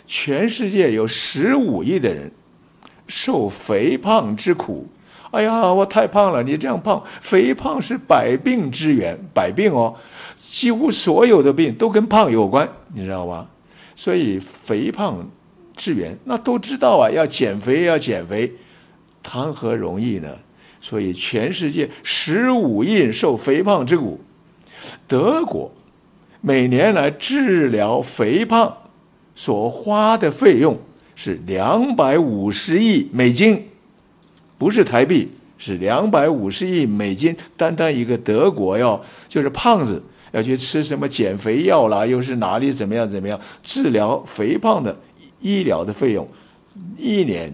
全世界有15亿的人受肥胖之苦。哎呀，我太胖了！你这样胖，肥胖是百病之源，百病哦，几乎所有的病都跟胖有关，你知道吗？所以肥胖之源，那都知道啊，要减肥，要减肥，谈何容易呢？所以全世界15亿受肥胖之苦。德国每年来治疗肥胖所花的费用是250亿美金。不是台币，是250亿美金，单单一个德国哟，就是胖子要去吃什么减肥药啦，又是哪里怎么样怎么样，治疗肥胖的医疗的费用，一年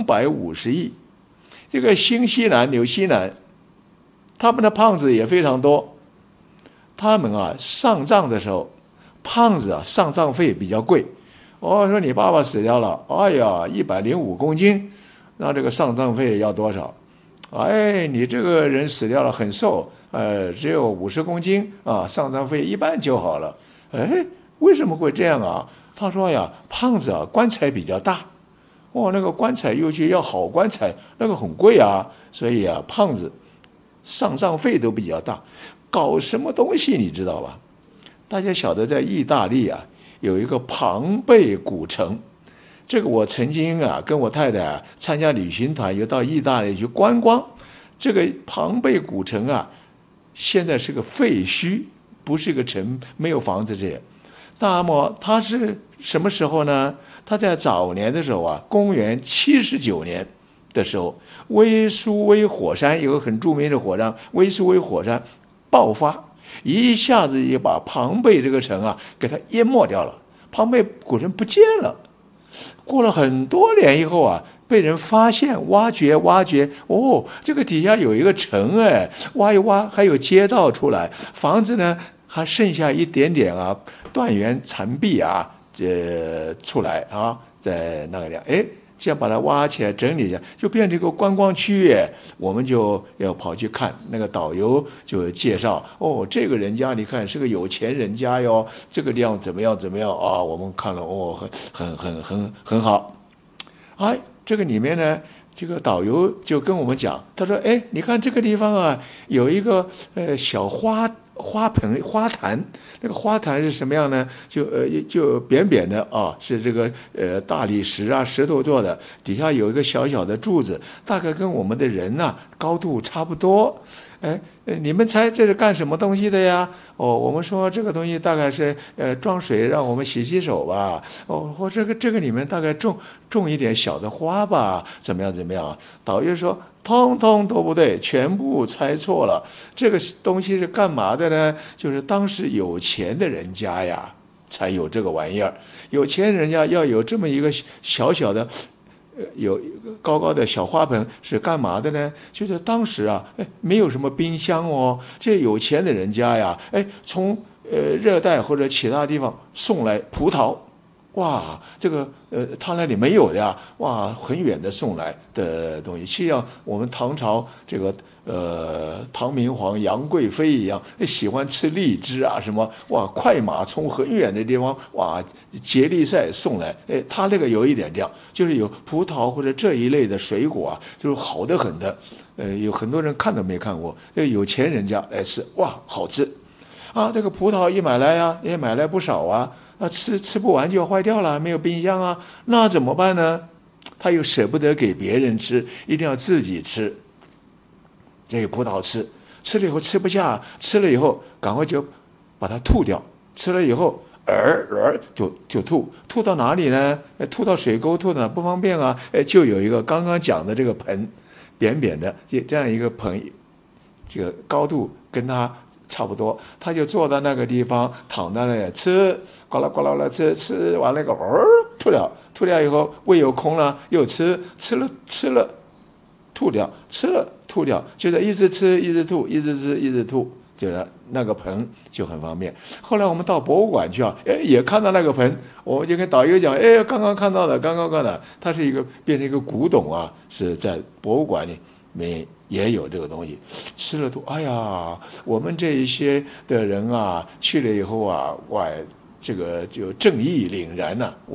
250亿。这个新西兰、纽西兰，他们的胖子也非常多，他们啊上葬的时候，胖子啊上葬费比较贵。说你爸爸死掉了，哎呀，105公斤。那这个上葬费要多少？哎，你这个人死掉了，很瘦，只有50公斤啊，上葬费1半就好了。哎，为什么会这样啊？他说呀，胖子啊，棺材比较大，那个棺材尤其要好棺材，那个很贵啊，所以啊，胖子上葬费都比较大。搞什么东西你知道吧？大家晓得，在意大利啊，有一个庞贝古城。这个我曾经啊跟我太太参加旅行团，又到意大利去观光。这个庞贝古城啊，现在是个废墟，不是个城，没有房子这样。那么它是什么时候呢？它在早年的时候啊，公元79年的时候，威苏威火山有个很著名的火山，威苏威火山爆发，一下子也把庞贝这个城啊给它淹没掉了，庞贝古城不见了。过了很多年以后啊，被人发现挖掘，这个底下有一个城哎，挖一挖还有街道出来，房子呢还剩下一点点啊，断垣残壁啊，出来啊，在那个地方，哎，这样把它挖起来整理一下，就变成一个观光区域。我们就要跑去看，那个导游就介绍，这个人家你看是个有钱人家哟，这个地方怎么样啊？我们看了，很好。哎，这个里面呢，这个导游就跟我们讲，他说，哎，你看这个地方啊，有一个小花盆花坛，那个花坛是什么样呢？就扁扁的啊，是这个大理石啊石头做的，底下有一个小小的柱子，大概跟我们的人啊高度差不多。哎，你们猜这是干什么东西的呀？我们说这个东西大概是装水让我们洗洗手吧。或这个里面大概种一点小的花吧，怎么样？导游说通通都不对，全部猜错了。这个东西是干嘛的呢？就是当时有钱的人家呀才有这个玩意儿，有钱人家要有这么一个小小的。有高高的小花盆是干嘛的呢？就是当时啊，没有什么冰箱哦，这有钱的人家呀，从热带或者其他地方送来葡萄，哇，这个他那里没有的呀，哇，很远的送来的东西，像我们唐朝这个唐明皇杨贵妃一样，喜欢吃荔枝啊什么，哇，快马从很远的地方哇接力赛送来，他那个有一点这样，就是有葡萄或者这一类的水果啊，就是好的很的，有很多人看都没看过，有钱人家来吃，哇，好吃啊，这个葡萄一买来啊，也买来不少啊。吃不完就坏掉了，没有冰箱啊，那怎么办呢？他又舍不得给别人吃，一定要自己吃。这个葡萄吃了以后吃不下，吃了以后赶快就把它吐掉，吃了以后就吐到哪里呢？吐到水沟，吐到哪不方便啊？就有一个刚刚讲的这个盆，扁扁的这样一个盆，这个高度跟它差不多，他就坐在那个地方，躺在那里吃，呱啦呱啦的吃完了吐掉以后胃又空了，又吃了吐掉，吃了吐掉，就在一直吃一直吐，一直吃一直吐，就是那个盆就很方便。后来我们到博物馆去啊，也看到那个盆，我就跟导游讲，刚刚看到的，它是变成一个古董啊，是在博物馆里面也有这个东西，吃了吐，哎呀，我们这一些的人啊，去了以后啊，哇，这个就正义凛然呐，